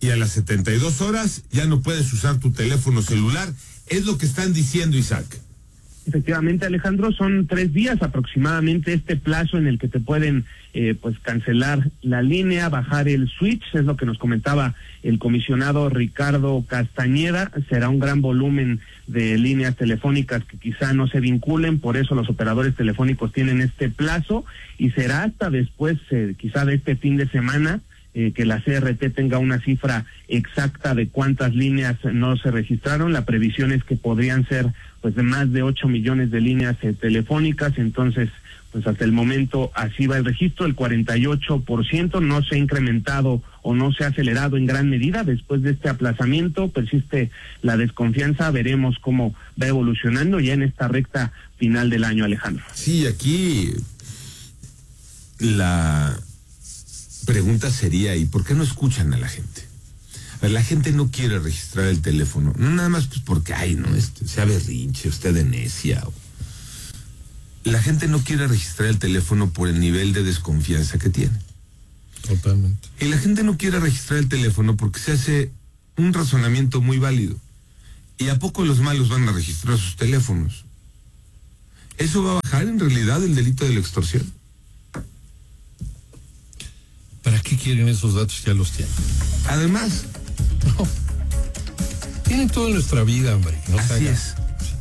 y a las 72 horas ya no puedes usar tu teléfono celular. Es lo que están diciendo, Isaac. Efectivamente, Alejandro, son 3 días aproximadamente este plazo en el que te pueden pues cancelar la línea, bajar el switch, es lo que nos comentaba el comisionado Ricardo Castañeda. Será un gran volumen de líneas telefónicas que quizá no se vinculen, por eso los operadores telefónicos tienen este plazo, y será hasta después, quizá de este fin de semana, que la CRT tenga una cifra exacta de cuántas líneas no se registraron. La previsión es que podrían ser pues de más de 8 millones de líneas telefónicas. Entonces, pues hasta el momento así va el registro. El 48% no se ha incrementado o no se ha acelerado en gran medida. Después de este aplazamiento persiste la desconfianza. Veremos cómo va evolucionando ya en esta recta final del año, Alejandro. Sí, aquí la pregunta sería, ¿y por qué no escuchan a la gente? La gente no quiere registrar el teléfono, no nada más pues porque, sea berrinche, usted de necia. La gente no quiere registrar el teléfono por el nivel de desconfianza que tiene. Totalmente. Y la gente no quiere registrar el teléfono porque se hace un razonamiento muy válido. ¿Y a poco los malos van a registrar sus teléfonos? ¿Eso va a bajar en realidad el delito de la extorsión? ¿Para qué quieren esos datos? Ya los tienen. Además, no. Tienen toda nuestra vida, hombre. No así es.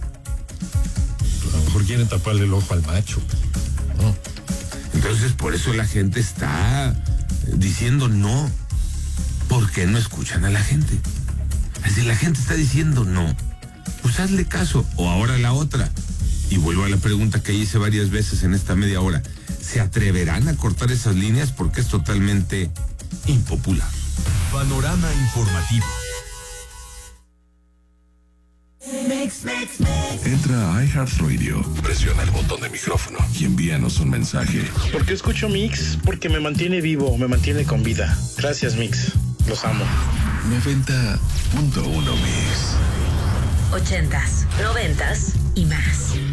A lo mejor quieren taparle el ojo al macho. No. Entonces, por eso la gente está diciendo no. ¿Por qué no escuchan a la gente? Si la gente está diciendo no, pues hazle caso. O ahora la otra. Y vuelvo a la pregunta que hice varias veces en esta media hora. ¿Se atreverán a cortar esas líneas? Porque es totalmente impopular. Panorama informativo. Entra a iHeartRadio, presiona el botón de micrófono y envíanos un mensaje. ¿Por qué escucho Mix? Porque me mantiene vivo, me mantiene con vida. Gracias, Mix. Los amo. 90.1 Mix. 80s, 90s y más.